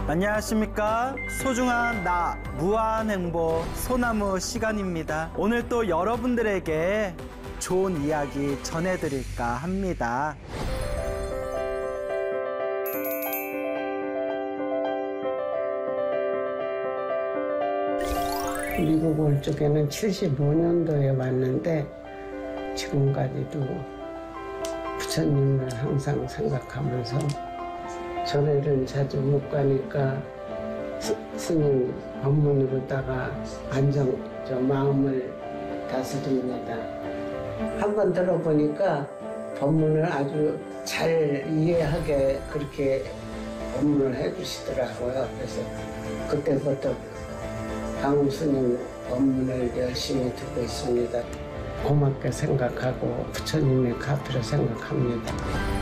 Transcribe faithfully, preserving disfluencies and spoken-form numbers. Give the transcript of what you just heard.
안녕하십니까. 소중한 나 무한행복 소나무 시간입니다. 오늘 또 여러분들에게 좋은 이야기 전해드릴까 합니다. 미국 올 적에는 칠십오 년도에 왔는데 지금까지도 부처님을 항상 생각하면서 절에는 자주 못 가니까 스, 스님 법문으로다가 안정, 저 마음을 다스립니다. 한번 들어보니까 법문을 아주 잘 이해하게 그렇게 법문을 해주시더라고요. 그래서 그때부터 방음 스님 법문을 열심히 듣고 있습니다. 고맙게 생각하고 부처님의 가피로 생각합니다.